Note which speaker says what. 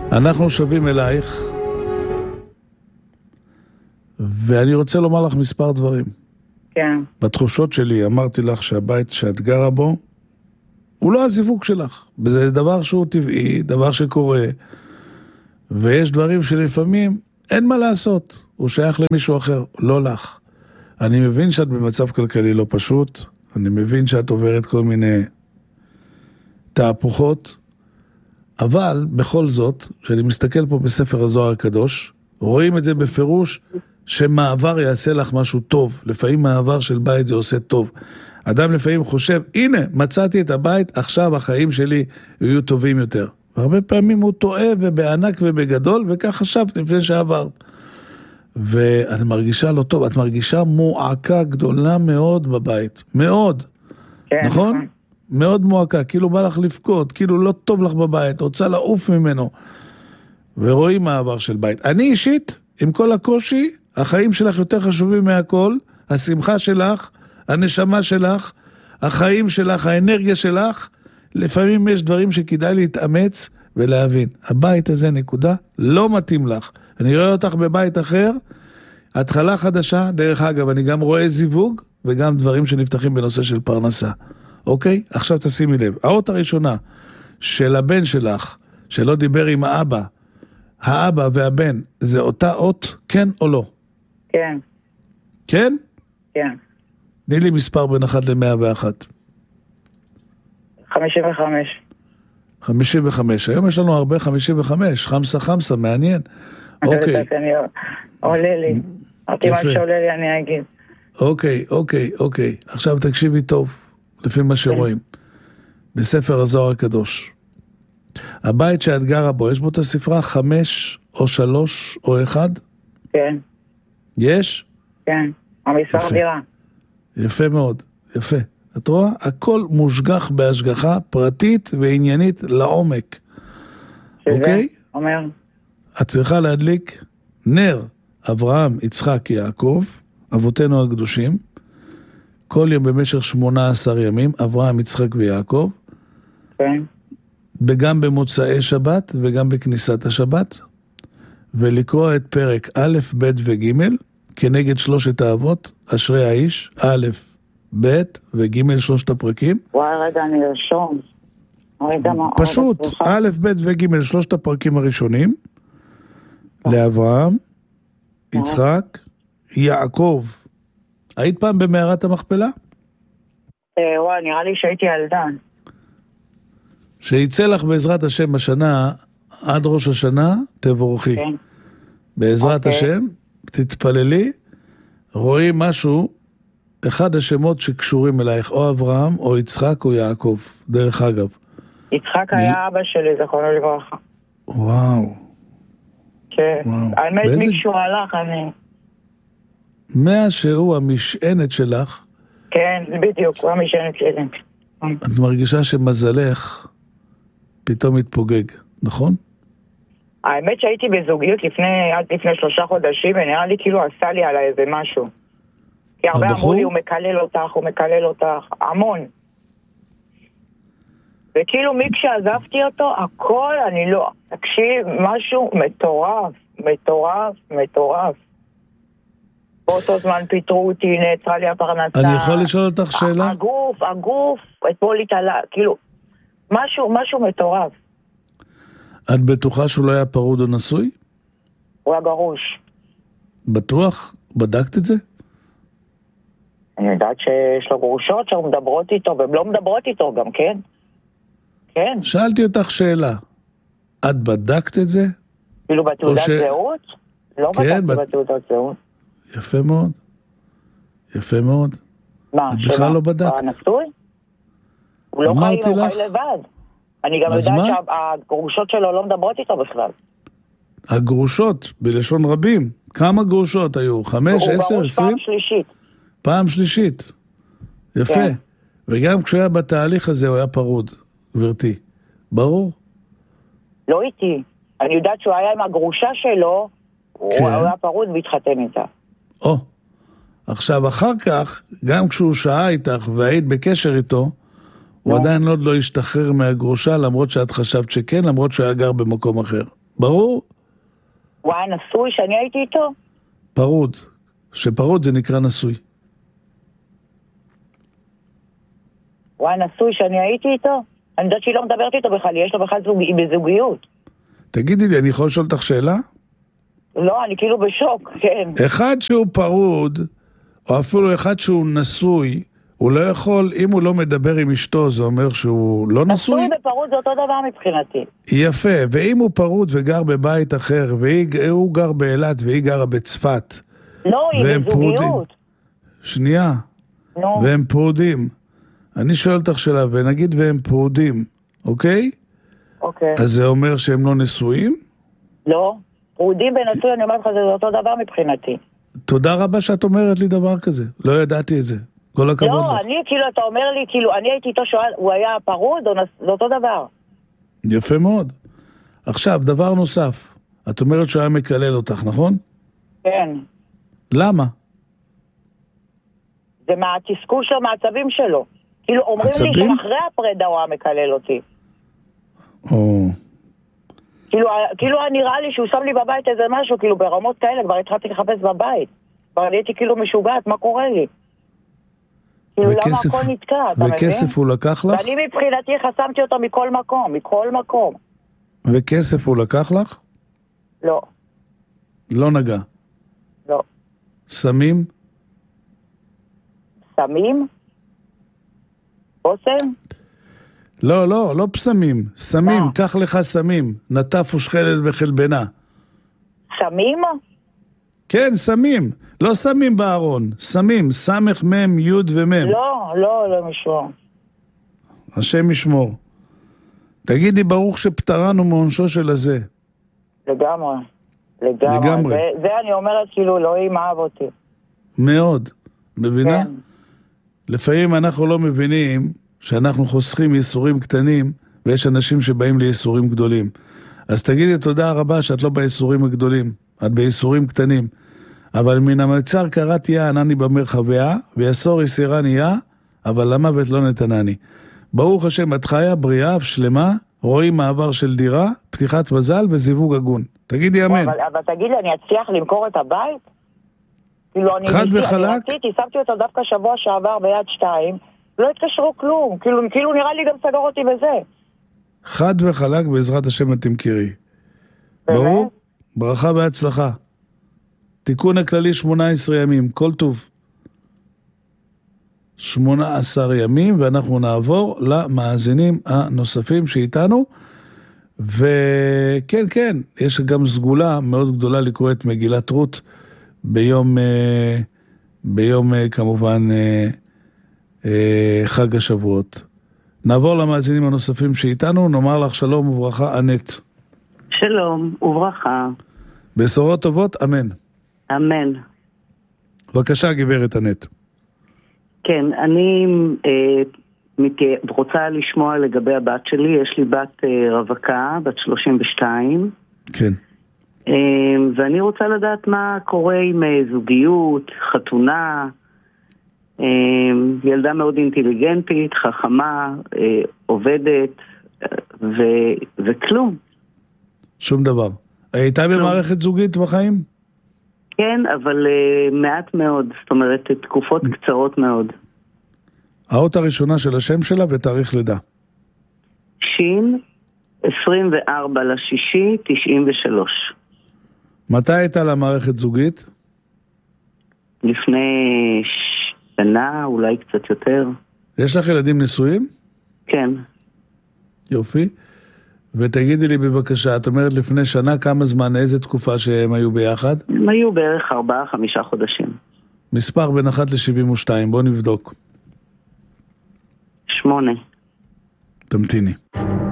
Speaker 1: אנחנו שווים אלייך, ואני רוצה לומר לך מספר דברים.
Speaker 2: כן.
Speaker 1: בתחושות שלי אמרתי לך שהבית שאת גרה בו, הוא לא הזיווג שלך. וזה דבר שהוא טבעי, דבר שקורה, ויש דברים שלפעמים אין מה לעשות. הוא שייך למישהו אחר, לא לך. אני מבין שאת במצב כלכלי לא פשוט, אני מבין שאת עוברת כל מיני תהפוכות, אבל בכל זאת, כשאני מסתכל פה בספר הזוהר הקדוש, רואים את זה בפירוש שמעבר יעשה לך משהו טוב. לפעמים מעבר של בית זה עושה טוב. אדם לפעמים חושב, הנה, מצאתי את הבית, עכשיו החיים שלי יהיו טובים יותר. הרבה פעמים הוא טועה ובענק ובגדול, וכך חשבת לפני שעברת. ואת מרגישה לא טוב, את מרגישה מועקה גדולה מאוד בבית. מאוד.
Speaker 2: כן,
Speaker 1: נכון? מאוד מועקה, כאילו בא לך לפקוד, כאילו לא טוב לך בבית, רוצה לעוף ממנו. ורואים מעבר של בית. אני אישית, עם כל הקושי, החיים שלך יותר חשובים מהכל, השמחה שלך, הנשמה שלך, החיים שלך, האנרגיה שלך, לפעמים יש דברים שכדאי להתאמץ ולהבין. הבית הזה נקודה, לא מתאים לך. אני רואה אותך בבית אחר, התחלה חדשה, דרך אגב, אני גם רואה זיווג, וגם דברים שנפתחים בנושא של פרנסה. אוקיי? עכשיו תשימי לב. האות הראשונה של הבן שלך, שלא דיבר עם האבא והבן, זה אותה אות, כן או לא?
Speaker 2: כן.
Speaker 1: כן?
Speaker 2: כן.
Speaker 1: תני לי מספר בין 1 ל-101.
Speaker 2: 55.
Speaker 1: 55. היום יש לנו הרבה 55. חמסה, מעניין. אוקיי.
Speaker 2: עולה לי. אותי מה שעולה לי אני אגיד.
Speaker 1: אוקיי. עכשיו תקשיבי טוב, לפי מה שרואים. בספר הזוהר הקדוש. הבית שאת גרה בו, יש בו את הספרה 5 או 3 או 1?
Speaker 2: כן.
Speaker 1: יש?
Speaker 2: כן. המספר דירה.
Speaker 1: יפה מאוד, יפה. את רואה? הכל מושגח בהשגחה פרטית ועניינית לעומק. אוקיי?
Speaker 2: אומר.
Speaker 1: את צריכה להדליק נר אברהם, יצחק, יעקב, אבותינו הקדושים, כל יום במשך 18 ימים, אברהם, יצחק ויעקב,
Speaker 2: כן.
Speaker 1: וגם במוצאי שבת וגם בכניסת השבת, ולקרוא את פרק א', ב' וג' כנגד 3 האבות, אשרי האיש, א', ב' וג' 3 הפרקים.
Speaker 2: וואי, רגע, אני ארשום.
Speaker 1: פשוט, א', ב' וג' 3 הפרקים הראשונים, לאברהם, יצחק, יעקב. היית פעם במערת המכפלה?
Speaker 2: וואי, נראה לי שהייתי ילדה.
Speaker 1: שיצא לך בעזרת השם השנה, עד ראש השנה, תבורכי.
Speaker 2: כן.
Speaker 1: בעזרת השם, תתפללי, רואים משהו, אחד השמות שקשורים אלייך, או אברהם, או יצחק, או יעקב, דרך אגב.
Speaker 2: יצחק היה אבא שלי, זכרונו לברכה.
Speaker 1: וואו.
Speaker 2: כן. האמת מישהו הלך, אני...
Speaker 1: מאז שהוא המשענת שלך,
Speaker 2: כן, בדיוק, הוא המשענת שלי.
Speaker 1: את מרגישה שמזלך פתאום מתפוגג, נכון?
Speaker 2: האמת שהייתי בזוגיות עד לפני 3 חודשים, ונראה לי כאילו עשה לי עליי איזה משהו. כי הרבה אמרו לי, הוא מקלל אותך, המון. וכאילו מי כשעזבתי אותו, הכל, אני לא... תקשיב, משהו מטורף. באותו זמן פיתרו אותי, נעצרה לי הפרנסה.
Speaker 1: אני יכול לשאול אותך שאלה?
Speaker 2: הגוף, אתמול התעלה, כאילו, משהו מטורף.
Speaker 1: את בטוחה שהוא לא היה פרוד או נשוי?
Speaker 2: הוא היה גרוש.
Speaker 1: בטוח? בדקת את זה?
Speaker 2: אני יודעת שיש לו גרושות שהן מדברות איתו, והן לא מדברות איתו גם, כן? כן. שאלתי
Speaker 1: אותך שאלה. את בדקת את זה?
Speaker 2: כאילו בתעודת זהות? לא
Speaker 1: כן,
Speaker 2: בדקתי בתעודת זהות.
Speaker 1: יפה מאוד.
Speaker 2: מה?
Speaker 1: את בכלל לא בדקת.
Speaker 2: נשוי? הוא לא חי לבד. אני גם יודעת שהגרושות שלו לא מדברות איתו בכלל.
Speaker 1: הגרושות, בלשון רבים. כמה גרושות היו? 5, 10, 20?
Speaker 2: פעם שלישית.
Speaker 1: פעם שלישית. יפה. כן. וגם כשהוא היה בתהליך הזה הוא היה פרוד, גברתי. ברור?
Speaker 2: לא איתי. אני יודעת שהוא היה עם הגרושה שלו, כן. הוא היה פרוד והתחתן איתה.
Speaker 1: עכשיו אחר כך, גם כשהוא שעה איתך והיית בקשר איתו, הוא עדיין עוד לא השתחרר מהגרושה, למרות שאת חשבת שכן, למרות שהוא היה גר במקום אחר. ברור?
Speaker 2: הוא היה נשוי שאני הייתי איתו?
Speaker 1: פרוד. שפרוד זה נקרא נשוי.
Speaker 2: הוא היה נשוי שאני הייתי איתו? אני יודעת שהיא לא מדברת איתו בכלל, יש לו בכלל בזוגיות.
Speaker 1: תגידי לי, אני יכול לשאול אותך שאלה?
Speaker 2: לא, אני כאילו בשוק, כן.
Speaker 1: אחד שהוא פרוד, או אפילו אחד שהוא נשוי, הוא לא יכול, אם הוא לא מדבר עם אשתו, זה אומר שהוא לא נשוי?
Speaker 2: נשוי ופרוד זה אותו דבר מבחינתי.
Speaker 1: יפה, ואם הוא פרוד וגר בבית אחר, והוא גר באילת והיא גרה בצפת,
Speaker 2: לא, היא בזוגיות.
Speaker 1: שנייה,
Speaker 2: נו.
Speaker 1: והם פרודים. אני שואל אותך שאלה, ונגיד והם פרודים, אוקיי?
Speaker 2: אוקיי.
Speaker 1: אז זה אומר שהם לא נשואים?
Speaker 2: לא. פרודים ונשוי, אני אומרת לך, זה אותו דבר מבחינתי.
Speaker 1: תודה רבה שאת אומרת לי דבר כזה. לא ידעתי את זה. כל הכבוד לך.
Speaker 2: לא, אני כאילו, אתה אומר לי, כאילו, אני הייתי איתו שואל, הוא היה פרוד או זה אותו דבר?
Speaker 1: יפה מאוד. עכשיו, דבר נוסף. את אומרת שהוא היה מקלל אותך, נכון?
Speaker 2: כן.
Speaker 1: למה?
Speaker 2: זה מהתסכול שלו, מהעצבים שלו. כאילו, אומרים לי שאחרי הפרידה הוא היה מקלל אותי.
Speaker 1: או...
Speaker 2: כאילו נראה לי שהוא שם לי בבית איזה משהו, כאילו ברמות כאלה, כבר התחלתי לחפש בבית. כבר הייתי כאילו משוגעת, מה קורה לי? כאילו למה הכל נתקע, אתה מבין?
Speaker 1: וכסף הוא לקח לך?
Speaker 2: ואני מבחינתי חסמתי אותו מכל מקום.
Speaker 1: וכסף הוא לקח לך?
Speaker 2: לא.
Speaker 1: לא נגע?
Speaker 2: לא.
Speaker 1: סמים?
Speaker 2: סמים? אוסם?
Speaker 1: לא פסמים, סמים, קח לך סמים, נטף ושכלת וחלבנה.
Speaker 2: סמים?
Speaker 1: כן, סמים, לא סמים בארון, סמים, סמך מם, יוד ומם.
Speaker 2: לא משמור.
Speaker 1: השם ישמור. תגידי ברוך שפטרנו מעונשו של הזה.
Speaker 2: לגמרי. זה אני אומרת כאילו אלוהים אהב אותי.
Speaker 1: מאוד, מבינה?
Speaker 2: כן.
Speaker 1: לפעמים אנחנו לא מבינים שאנחנו חוסכים ייסורים קטנים, ויש אנשים שבאים לייסורים גדולים. אז תגידי תודה רבה שאת לא בייסורים הגדולים, את בייסורים קטנים. אבל מן המצר קראתי ענני במרחביה, ויסור יסירני יה, אבל למוות לא נתנני. ברוך השם, את חיה, בריאה ושלמה, רואים מעבר של דירה, פתיחת מזל וזיווג הגון. תגידי אמן.
Speaker 2: אבל תגידי, אני אצליח למכור את הבית?
Speaker 1: חד וחלק?
Speaker 2: אני שמתי אותו דווקא שבוע שעבר ביד 2, לא התקשרו כלום, כאילו נראה לי גם סגר אותי בזה.
Speaker 1: חד וחלק בעזרת השם את תמכירי. ברור? ברכה והצלחה. תיקון הכללי 18 ימים, כל טוב. 18 ימים, ואנחנו נעבור למאזינים הנוספים שאיתנו. וכן, כן, יש גם סגולה מאוד גדולה לקרוא את מגילת רות ביום כמובן חג השבועות. נעבור למאזינים הנוספים שאיתנו, נאמר לך שלום וברכה, ענת.
Speaker 3: שלום וברכה.
Speaker 1: בשורות טובות, אמן.
Speaker 3: אמן.
Speaker 1: בבקשה, גברת ענת.
Speaker 3: כן, אני רוצה לשמוע לגבי הבת שלי. יש לי בת רווקה, בת 32.
Speaker 1: כן.
Speaker 3: ואני רוצה לדעת מה קורה עם זוגיות, חתונה. ילדה מאוד אינטליגנטית, חכמה, עובדת, וכלום.
Speaker 1: שום דבר. הייתה במערכת זוגית בחיים?
Speaker 3: כן, אבל מעט מאוד, זאת אומרת, תקופות קצרות מאוד.
Speaker 1: האות הראשונה של השם שלה ותאריך לידה.
Speaker 3: שין, 24/6/93.
Speaker 1: מתי הייתה לה מערכת זוגית?
Speaker 3: לפני שנה, אולי קצת יותר.
Speaker 1: יש לך ילדים נשואים?
Speaker 3: כן.
Speaker 1: יופי. ותגידי לי בבקשה, את אומרת לפני שנה, כמה זמן, איזה תקופה שהם היו ביחד?
Speaker 3: הם היו בערך 4-5 חודשים.
Speaker 1: מספר בין 1 ל-72, בוא נבדוק.
Speaker 3: 8.
Speaker 1: תמתיני.